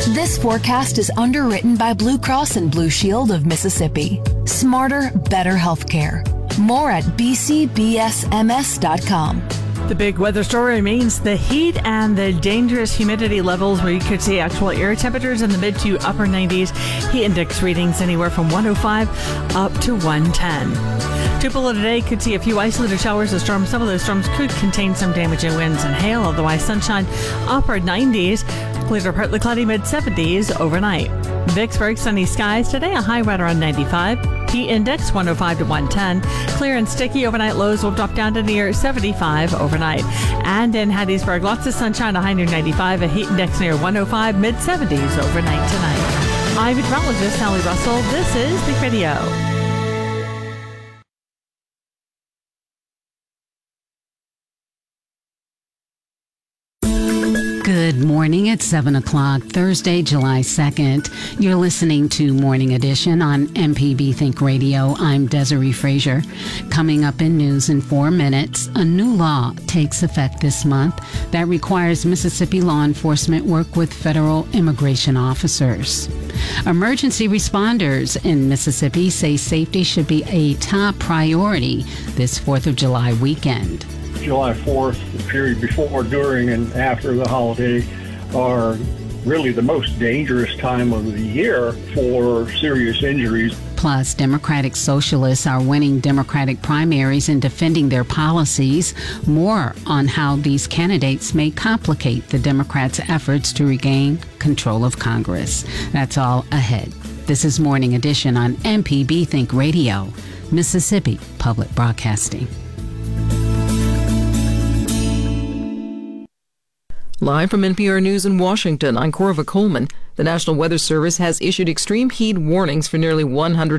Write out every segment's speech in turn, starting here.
This forecast is underwritten by Blue Cross and Blue Shield of Mississippi. Smarter, better healthcare. More at bcbsms.com. The big weather story remains the heat and the dangerous humidity levels, where you could see actual air temperatures in the mid to upper 90s. Heat index readings anywhere from 105 up to 110. Tupelo today could see a few isolated showers of storms. Some of those storms could contain some damaging winds and hail. Otherwise, sunshine, upper 90s. Clear to partly cloudy, mid 70s overnight. Vicksburg, sunny skies today, a high right around 95. Heat index 105 to 110. Clear and sticky overnight, lows will drop down to near 75 overnight. And in Hattiesburg, lots of sunshine, a high near 95. A heat index near 105, mid 70s overnight tonight. I'm meteorologist Sally Russell. This is Big Radio. Good morning. It's 7 o'clock, Thursday, July 2nd. You're listening to Morning Edition on MPB Think Radio. I'm Desiree Frazier. Coming up in news in 4 minutes, a new law takes effect this month that requires Mississippi law enforcement work with federal immigration officers. Emergency responders in Mississippi say safety should be a top priority this 4th of July weekend. July 4th, the period before, during, and after the holiday are really the most dangerous time of the year for serious injuries. Plus, Democratic Socialists are winning Democratic primaries and defending their policies. More on how these candidates may complicate the Democrats' efforts to regain control of Congress. That's all ahead. This is Morning Edition on MPB Think Radio, Mississippi Public Broadcasting. Live from NPR News in Washington, I'm Corva Coleman. The National Weather Service has issued extreme heat warnings for nearly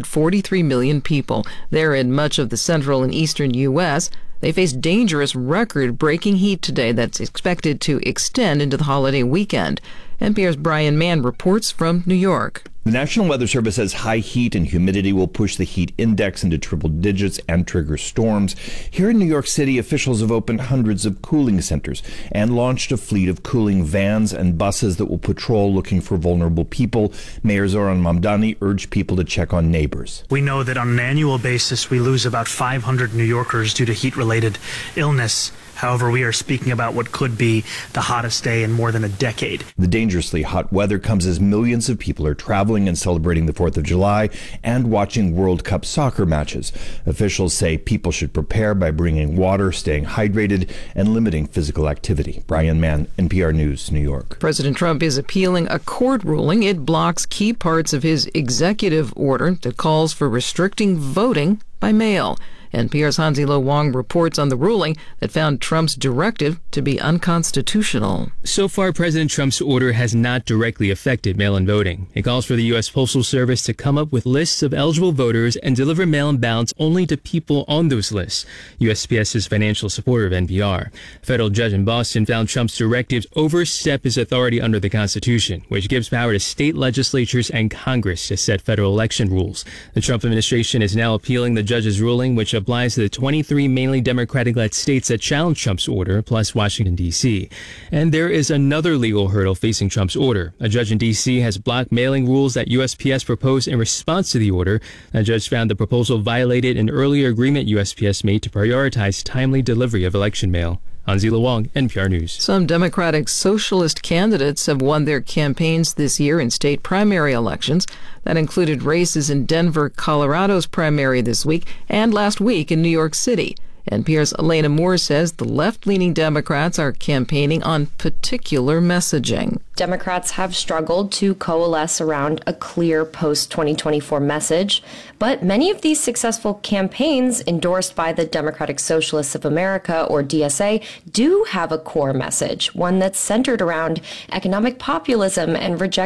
143 million people. They're in much of the central and eastern U.S. They face dangerous, record-breaking heat today that's expected to extend into the holiday weekend. NPR's Brian Mann reports from New York. The National Weather Service says high heat and humidity will push the heat index into triple digits and trigger storms. Here in New York City, officials have opened hundreds of cooling centers and launched a fleet of cooling vans and buses that will patrol looking for vulnerable people. Mayor Zoran Mamdani urged people to check on neighbors. We know that on an annual basis, we lose about 500 New Yorkers due to heat-related illness. However, we are speaking about what could be the hottest day in more than a decade. The dangerously hot weather comes as millions of people are traveling and celebrating the 4th of July and watching World Cup soccer matches. Officials say people should prepare by bringing water, staying hydrated, and limiting physical activity. Brian Mann, NPR News, New York. President Trump is appealing a court ruling. It blocks key parts of his executive order that calls for restricting voting by mail. NPR's Hansi Lo Wong reports on the ruling that found Trump's directive to be unconstitutional. So far, President Trump's order has not directly affected mail-in voting. It calls for the U.S. Postal Service to come up with lists of eligible voters and deliver mail-in ballots only to people on those lists. USPS is financial supporter of NPR. A federal judge in Boston found Trump's directives overstep his authority under the Constitution, which gives power to state legislatures and Congress to set federal election rules. The Trump administration is now appealing the judge's ruling, which applies to the 23 mainly Democratic-led states that challenged Trump's order, plus Washington, D.C. And there is another legal hurdle facing Trump's order. A judge in D.C. has blocked mailing rules that USPS proposed in response to the order. A judge found the proposal violated an earlier agreement USPS made to prioritize timely delivery of election mail. Hansi Lo Wong, NPR News. Some Democratic Socialist candidates have won their campaigns this year in state primary elections. That included races in Denver, Colorado's primary this week, and last week in New York City. NPR's Elena Moore says the left-leaning Democrats are campaigning on particular messaging. Democrats have struggled to coalesce around a clear post-2024 message, but many of these successful campaigns endorsed by the Democratic Socialists of America, or DSA, do have a core message, one that's centered around economic populism and rejecting